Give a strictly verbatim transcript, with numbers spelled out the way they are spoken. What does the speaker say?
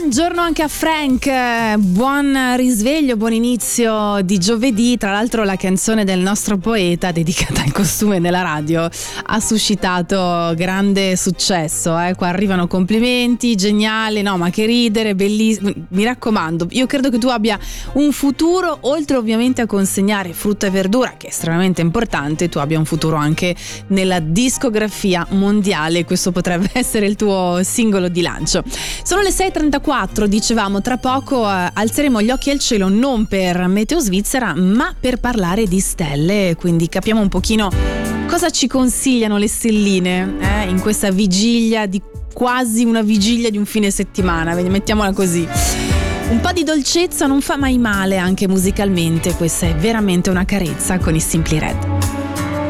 Buongiorno anche a Frank, buon risveglio, buon inizio di giovedì. Tra l'altro la canzone del nostro poeta dedicata al costume nella radio ha suscitato grande successo, eh? Qua arrivano complimenti, geniale, no ma che ridere, bellissimo. Mi raccomando, io credo che tu abbia un futuro, oltre ovviamente a consegnare frutta e verdura, che è estremamente importante, tu abbia un futuro anche nella discografia mondiale. Questo potrebbe essere il tuo singolo di lancio. Sono le sei e trentaquattro, dicevamo, tra poco eh, alzeremo gli occhi al cielo non per Meteo Svizzera ma per parlare di stelle, quindi capiamo un pochino cosa ci consigliano le stelline eh, in questa vigilia di quasi una vigilia di un fine settimana, mettiamola così. Un po' di dolcezza non fa mai male anche musicalmente, questa è veramente una carezza con i Simply Red.